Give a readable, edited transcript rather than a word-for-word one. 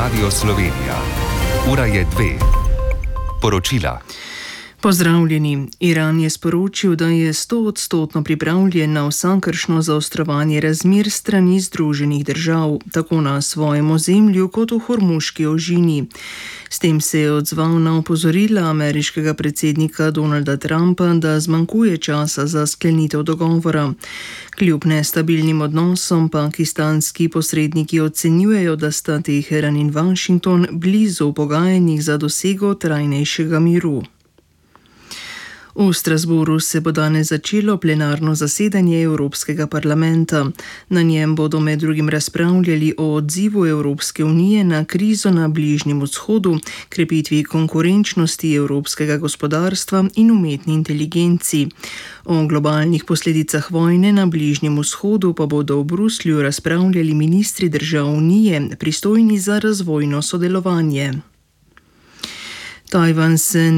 Radio Slovenija. Ura je 2. Poročila. Pozdravljeni. Iran je sporočil, da je 100% pripravljen na vsakršno zaostrovanje razmer strani Združenih držav, tako na svojem ozemlju kot v Hormuški ožini. S tem se je odzval na opozorila ameriškega predsednika Donalda Trumpa, da zmanjkuje časa za sklenitev dogovora. Kljub nestabilnim odnosom pakistanski posredniki ocenjujejo, da sta Teheran in Washington blizu v pogajanjih za dosego trajnejšega miru. V Strasbourgu se bo danes začelo plenarno zasedanje Evropskega parlamenta. Na njem bodo med drugim razpravljali o odzivu Evropske unije na krizo na Bližnjem vzhodu, krepitvi konkurenčnosti evropskega gospodarstva in umetni inteligenci. O globalnih posledicah vojne na Bližnjem vzhodu pa bodo v Bruslju razpravljali ministri držav unije, pristojni za razvojno sodelovanje. Tajvan se